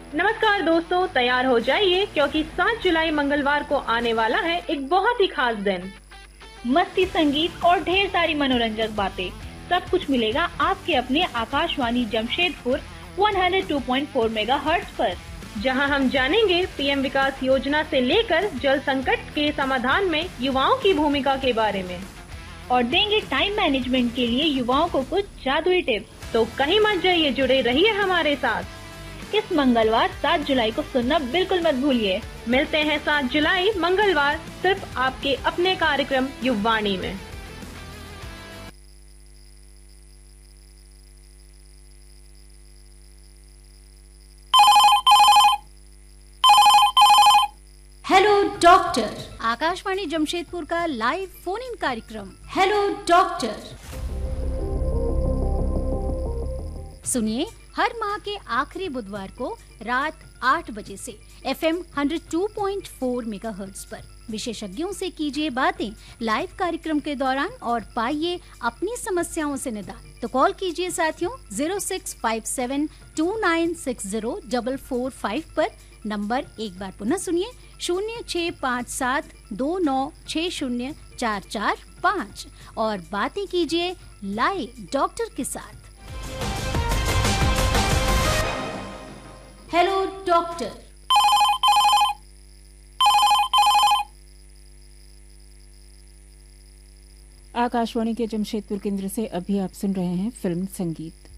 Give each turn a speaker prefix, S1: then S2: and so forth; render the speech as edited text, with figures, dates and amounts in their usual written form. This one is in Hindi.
S1: नमस्कार दोस्तों, तैयार हो जाइए क्योंकि 7 जुलाई मंगलवार को आने वाला है एक बहुत ही खास दिन।
S2: मस्ती, संगीत और ढेर सारी मनोरंजक बातें, सब कुछ मिलेगा आपके अपने आकाशवाणी जमशेदपुर 102.4 मेगाहर्ट्ज पर,
S1: जहां हम जानेंगे पीएम विकास योजना से लेकर जल संकट के समाधान में युवाओं की भूमिका के बारे में
S2: और देंगे टाइम मैनेजमेंट के लिए युवाओं को कुछ जादुई टिप्स।
S1: तो कहीं मत जाइए, जुड़े रहिए हमारे साथ।
S2: इस मंगलवार 7 जुलाई को सुनना बिल्कुल मत भूलिए।
S1: मिलते हैं 7 जुलाई मंगलवार सिर्फ आपके अपने कार्यक्रम युववाणी में।
S3: हेलो डॉक्टर,
S4: आकाशवाणी जमशेदपुर का लाइव फोन इन कार्यक्रम।
S3: हेलो डॉक्टर,
S4: सुनिए हर माह के आखिरी बुधवार को रात 8 बजे से FM 102.4 मेगाहर्ट्ज पर विशेषज्ञों से कीजिए बातें लाइव कार्यक्रम के दौरान और पाइए अपनी समस्याओं से निदान। तो कॉल कीजिए साथियों 0657296045 पर। नंबर एक बार पुनः सुनिए 065729604445 और बातें कीजिए लाइव डॉक्टर के साथ।
S3: Hello doctor.
S5: आकाशवाणी के जमशेदपुर केंद्र से अभी आप सुन रहे हैं फिल्म संगीत।